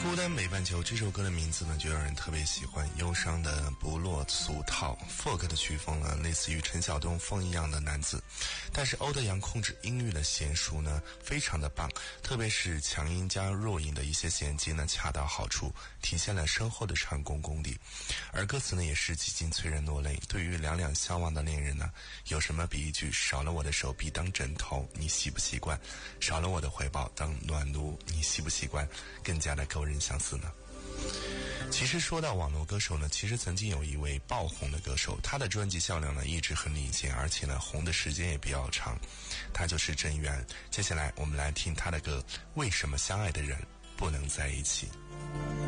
孤单北半球这首歌的名字呢，就让人特别喜欢，忧伤的不落俗套。folk 的曲风呢，类似于陈晓东风一样的男子，但是欧德阳控制音域的娴熟呢，非常的棒，特别是强音加弱音的一些衔接呢，恰到好处，体现了深厚的唱功功底。而歌词呢，也是几近催人落泪。对于两两相望的恋人呢，有什么比一句少了我的手臂当枕头，你习不习惯？少了我的怀抱当暖炉，你习不习惯？更加的勾人相思呢？其实说到网络歌手呢，其实曾经有一位爆红的歌手，他的专辑销量呢一直很领先，而且呢红的时间也比较长，他就是郑源。接下来我们来听他的歌《为什么相爱的人不能在一起》。